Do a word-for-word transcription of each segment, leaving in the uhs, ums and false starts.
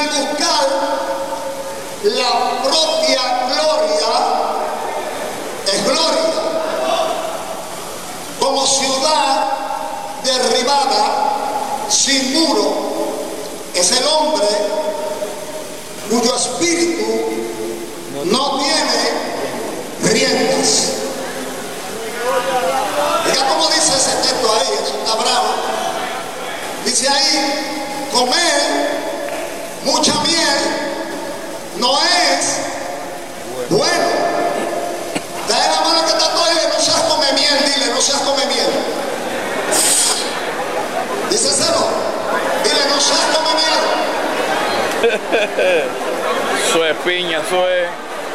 en buscar la propia gloria es gloria. Como ciudad derribada sin muro es el hombre cuyo espíritu no tiene riendas. Mira cómo dice ese texto ahí, está bravo. Dice ahí, comer mucha miel no es bueno. Dale la mano que está todo y dile, no seas come miel, dile, no seas come miel. Dice cero, dile, no seas come miel. Eso es piña, eso es.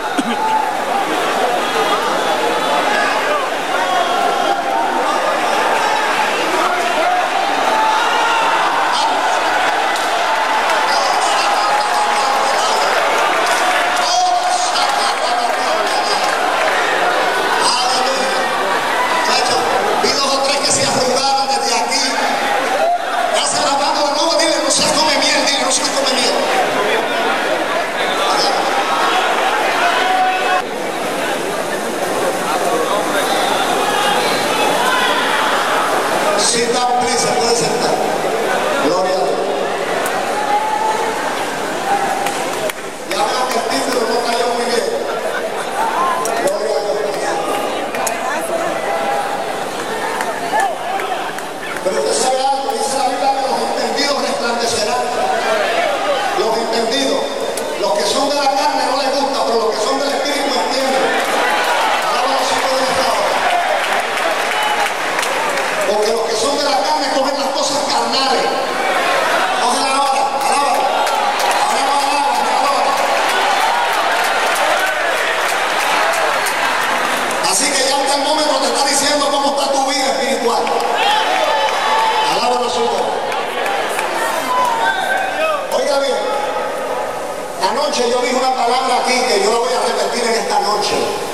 Yo dije una palabra aquí que yo la voy a repetir en esta noche,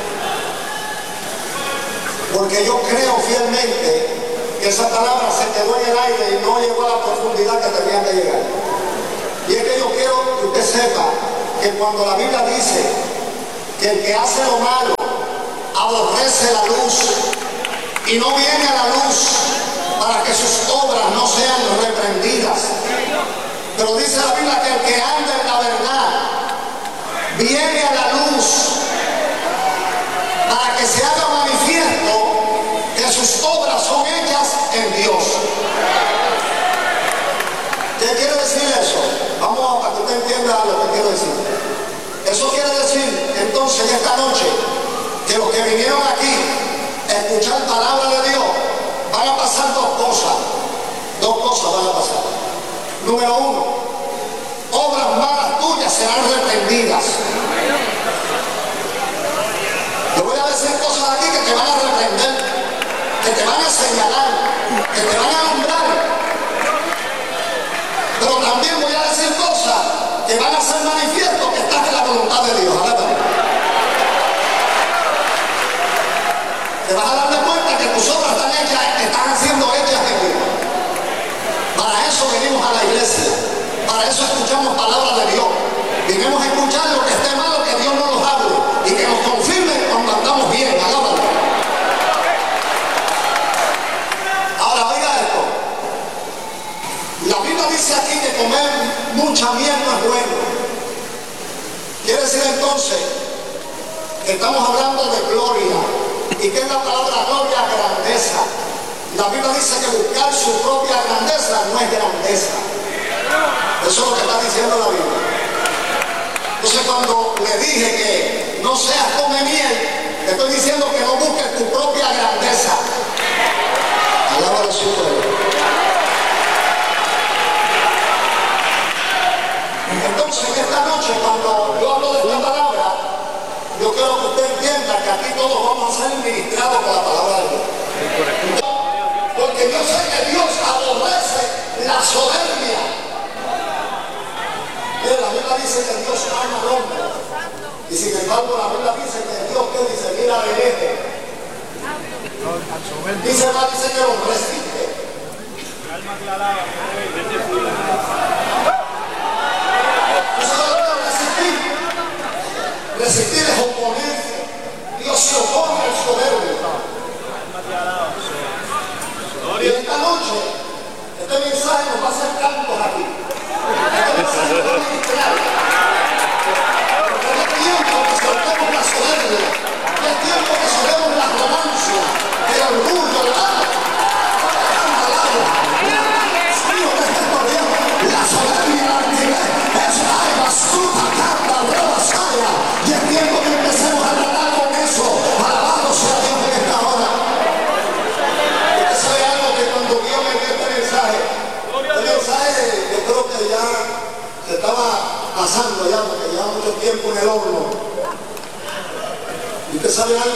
porque yo creo fielmente que esa palabra se quedó en el aire y no llegó a la profundidad que tenía que llegar. Y es que yo quiero que usted sepa que cuando la Biblia dice que el que hace lo malo aborrece la luz y no viene a la luz para que sus obras no sean reprendidas, pero dice la Biblia que el que anda en la verdad viene a la luz para que se haga manifiesto que sus obras son hechas en Dios. ¿Qué quiere decir eso? Vamos a que usted entienda lo que quiero decir. Eso quiere decir entonces esta noche que los que vinieron aquí a escuchar palabra de Dios van a pasar dos cosas. Dos cosas van a pasar. Número uno, obras malas tuyas serán reprendidas. Te voy a decir cosas aquí que te van a reprender, que te van a señalar, que te van a alumbrar. Pero también voy a decir cosas que van a hacer manifiesto que estás en la voluntad de Dios. Te vas a dar de cuenta que tus obras están hechas, están siendo hechas en Dios. Para eso venimos a la iglesia. Para eso escuchamos palabra de Dios. Vinimos a escuchar lo que esté malo, que Dios no nos hable y que nos confirme cuando andamos bien. Alábalo. Ahora oiga esto. La Biblia dice aquí que comer mucha miel no es bueno. Quiere decir entonces que estamos hablando de gloria. ¿Y qué es la palabra gloria? Grandeza. La Biblia dice que buscar su propia grandeza no es grandeza. Eso es lo que está diciendo la Biblia. Entonces cuando le dije que no seas come miel, te estoy diciendo que no busques tu propia grandeza. Alaba su pueblo. Entonces esta noche cuando yo hablo de esta palabra, yo quiero que usted entienda que aquí todos vamos a ser ministrados por la palabra de Dios. Porque yo sé que Dios aborrece la soberbia. Mira, la Biblia dice que Dios ama al hombre. Y sin embargo la Biblia dice que Dios que dice, mira al hereje. Dice más, dice que lo resiste.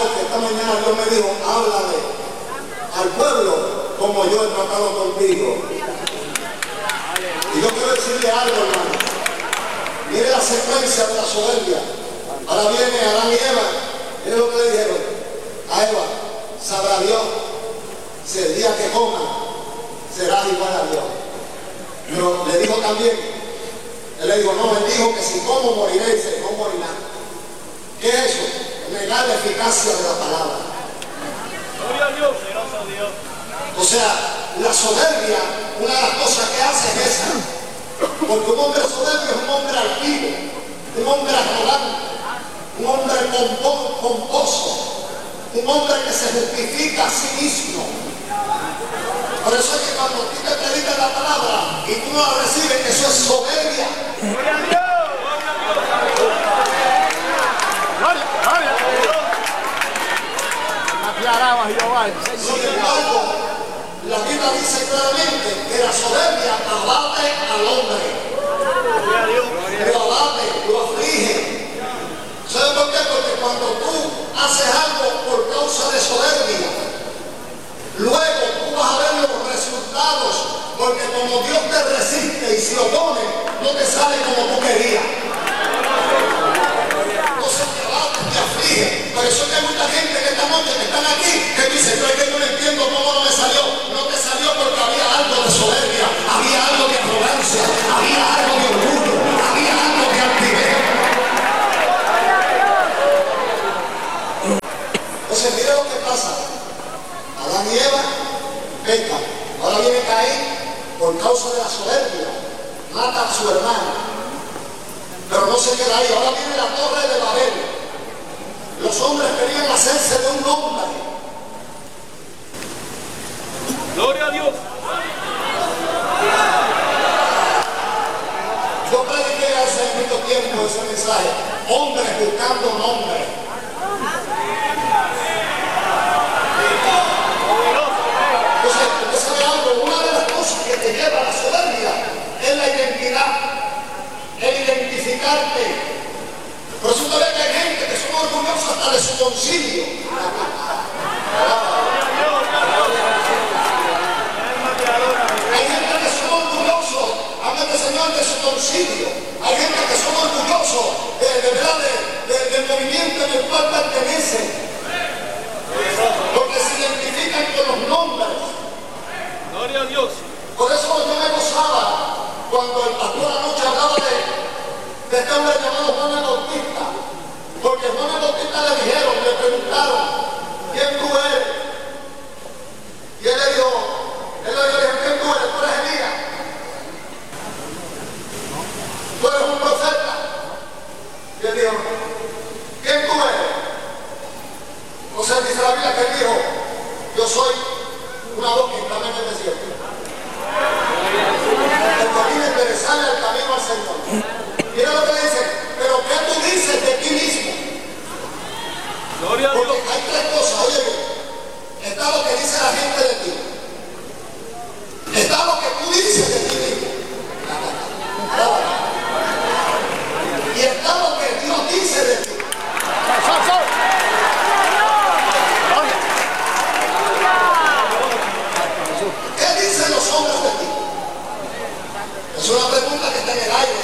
que esta mañana Dios me dijo, háblale al pueblo como yo he tratado contigo. Y yo quiero decirle algo, hermano. Mire la secuencia de la soberbia. Ahora viene Adán y Eva. Mire lo que le dijeron a Eva. Sabrá Dios si el día que coman serás igual a Dios. Pero le dijo también, él le dijo, no, él dijo que si como moriré, y si no morirá. ¿Qué es eso? Negar la eficacia de la palabra. Gloria a Dios, gracias a Dios. O sea, la soberbia, una de las cosas que hace es esa. Porque un hombre soberbio es un hombre altivo, un hombre arrogante, un hombre pompo- pomposo, un hombre que se justifica a sí mismo. Por eso es que cuando a ti te predican la palabra y tú no la recibes, eso es soberbia. Gloria a Dios. Gloria, gloria a Dios. Aclaraba Jehová. Sin embargo, la Biblia dice claramente que la soberbia abate al hombre. Gloria a Dios. Lo abate, lo aflige. ¿Sabes por qué? Porque cuando tú haces algo por causa de soberbia, luego tú vas a ver los resultados, porque como Dios te resiste y se opone, no te sale como tú querías. Entonces te abate, te aflige. Por eso es que hay mucha gente que esta noche que están aquí, que dice, pero es que yo no entiendo cómo no me salió. No te salió porque había algo de soberbia, había algo de arrogancia, había algo de orgullo, había algo de altivez. Entonces mire lo que pasa. Adán y Eva pecan. Ahora viene Caín por causa de la soberbia. Mata a su hermano. Pero no se queda ahí. Ahora viene la torre de Babel. Los hombres querían hacerse de un hombre. Gloria a Dios. Yo prediqué hace mucho tiempo ese mensaje. Hombres buscando nombres. Entonces, usted sabe algo, una de las cosas que te lleva a la soberbia es la identidad, el identificarte. Por eso usted ve que hay gente que son orgullosos hasta de su concilio. Hay gente que son orgullosos, amén, Señor, de su concilio. Hay gente que son orgullosos eh, de verdad de, de, del movimiento en el cual pertenecen. Porque se identifican con los nombres. Gloria a Dios. Por eso yo me gozaba cuando el pastor anoche hablaba de, de este hombre llamado Juan el Bautista. Porque Juan el Bautista le dijeron, le preguntaron, ¿quién tú eres? Y él le dijo, él le dijo, ¿quién tú eres? ¿Tú eres Elías? ¿Tú eres un profeta? Y él dijo, ¿quién tú eres? O sea, dice la Biblia que él dijo, yo soy una voz que clama en el desierto. El camino interesante al camino al Señor. Mira lo que le dice, pero ¿qué tú dices de ti mismo? Gloria a Porque Dios. hay tres cosas, oye, está lo que dice la gente de ti. Está lo que tú dices de ti mismo. Y está lo que Dios dice de ti. ¿Qué dicen los hombres de ti? Es una pregunta que está en el aire.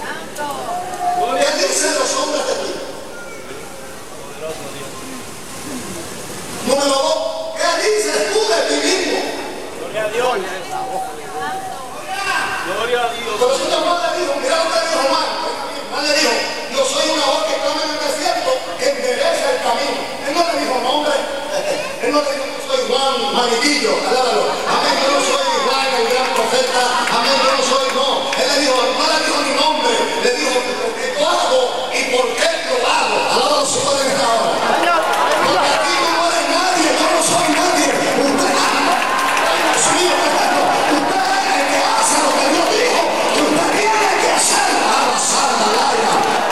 ¿Qué dicen los hombres de ti? Número dos, ¿qué dices tú de ti mismo? Gloria a Dios. Gloria a Dios. Por eso Juan le dijo, mira lo que dijo Juan. Juan le dijo, yo soy una voz que clama en el desierto, que endereza el camino. Él no le dijo nombre. Él no le dijo, yo soy Juan Maniquillo. Alábalo. Amén, yo no soy Juan el gran profeta. Amén, yo no soy, no. Él le dijo, no le dijo ni nombre. Le dijo, ¿por qué lo hago y por qué lo hago? Alábalo, Señor, en esta hora. Porque aquí no eres nadie, yo no soy nadie. Usted, ay, Dios mío, usted es el que hace lo que Dios dijo. Usted tiene que hacer la santa laya.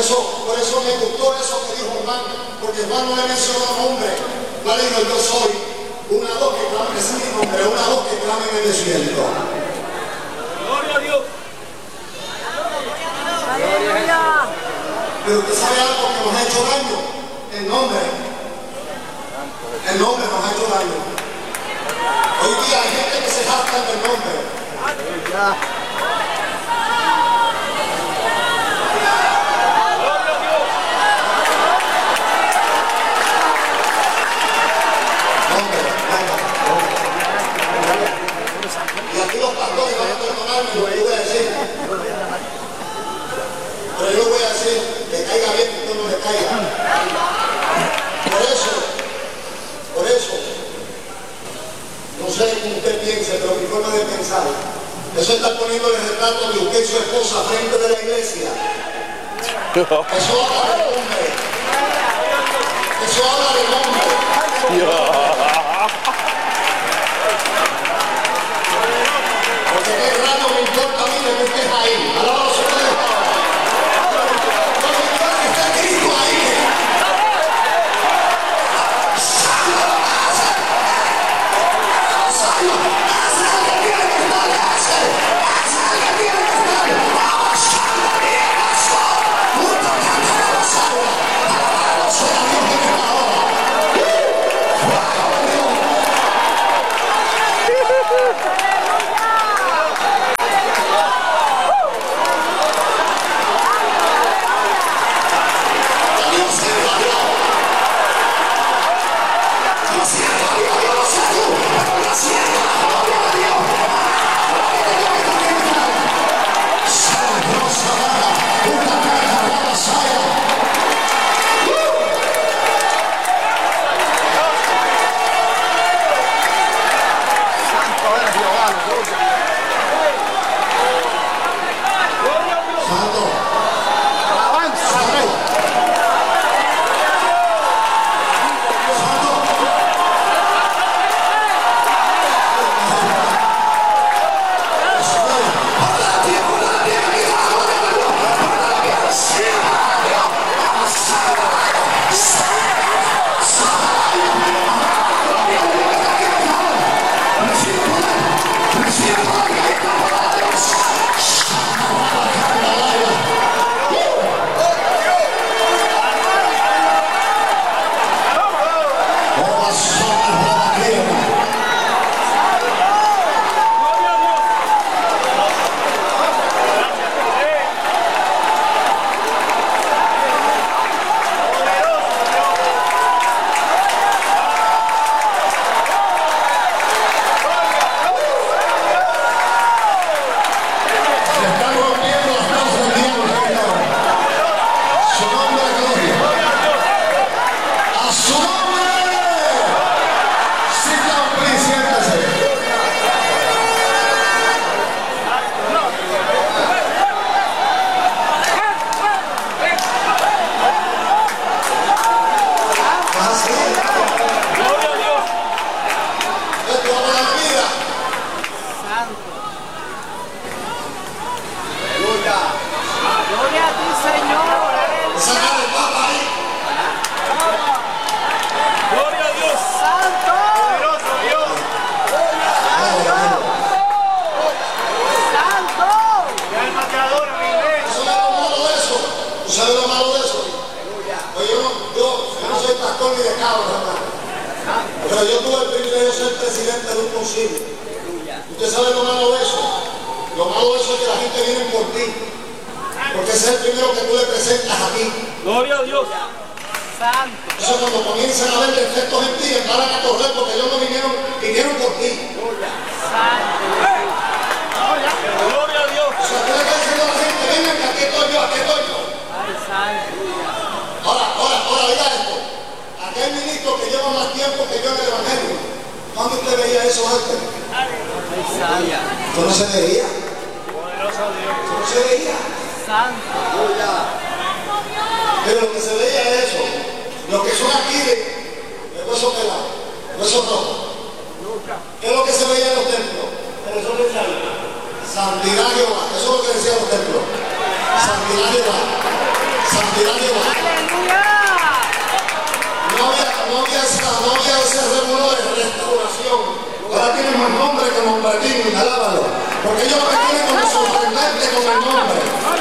eso, por eso me gustó eso que dijo Juan, porque Juan no le mencionó nombre. Juan dijo, yo soy una voz que clama, ese es mi nombre, una voz que clama en el desierto. Gloria a Dios. Pero usted sabe algo que nos ha hecho daño, el nombre. El nombre nos ha hecho daño. Hoy día hay gente que se jacta del nombre. Y aquí los pastores van a perdonarme lo que yo voy a decir. Pero yo voy a decir, le caiga bien que usted no le caiga. Por eso, por eso, no sé cómo usted piense, pero mi forma de pensar, eso está poniendo el retrato de usted y su esposa frente de la iglesia. Eso habla del hombre. Eso habla del hombre. Porque qué raro me importa a mí que tú estés ahí. Alabado sea Dios. Lo que importa es que esté Cristo ahí. Pero yo tuve el privilegio de ser presidente de un concilio. ¿Usted sabe lo malo de eso? Lo malo de eso es que la gente viene por ti. Porque ese es el primero que tú le presentas a ti. Gloria a Dios. Entonces cuando comienzan a ver defectos en ti, empiezan a correr porque ellos no vinieron, vinieron por ti. Gloria a Dios. O sea, tú le estás diciendo a la gente, vengan que aquí estoy yo, aquí estoy yo. Ahora, ahora, ahora, oiga esto. Aquel ministro que lleva más tiempo que yo en el Evangelio, ¿cuándo usted veía eso antes? Esto no se veía. Esto no se veía. Pero lo que se veía es eso. Los que son aquí de, de hueso pelado, hueso rojo. ¿Qué es lo que se veía en los templos? Santidad Jehová. Eso es lo que decían los templos. Santidad Jehová. Santidad de Dios. No había, no había, esa- no había ese remuno de restauración. Ahora tiene más nombre que Nombretino, alábalo. Porque ellos me tienen como sorprendente con el nombre.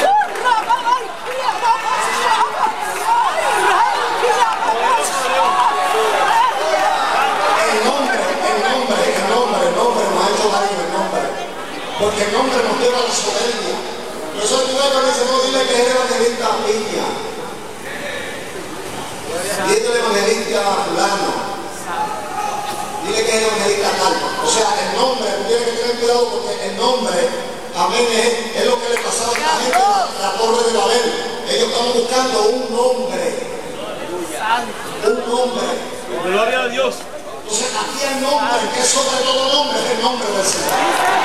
El nombre, el nombre, el nombre, el nombre nos ha hecho daño, el nombre. Porque el nombre nos lleva a la soberbia. Por eso el primero me dice, no, dile que es el evangelista Villa. Dile el evangelista fulano. Dile que es el evangelista tal. O sea, el nombre, tú tienes que tener cuidado porque el nombre, amén, es, es lo que le pasaba a esta gente en la torre de Babel. Ellos estaban buscando un nombre. Un nombre. Gloria a Dios. Entonces aquí el nombre, que es sobre todo nombre, es el nombre del Señor.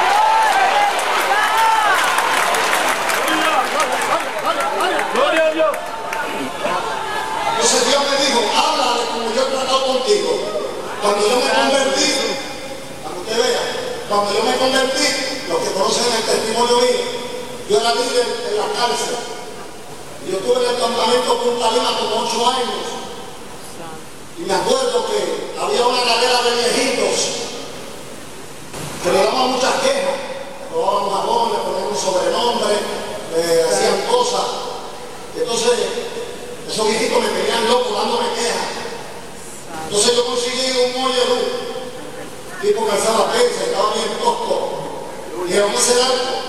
Gloria a Dios. Entonces Dios me dijo, háblale como yo he tratado contigo. Cuando yo me convertí, para que usted vea, cuando yo me convertí, los que conocen el testimonio mío, yo era líder en la cárcel. Yo estuve en el campamento Punta Lima como ocho años. Y me acuerdo que había una galera de viejitos que le daban muchas quejas. Le robaban jabón, le ponían un sobrenombre, le hacían cosas. Entonces, esos viejitos me tenían loco dándome quejas. Entonces yo conseguí un mollerú, tipo calzaba pesa, estaba bien tosco. Y era un ese alto.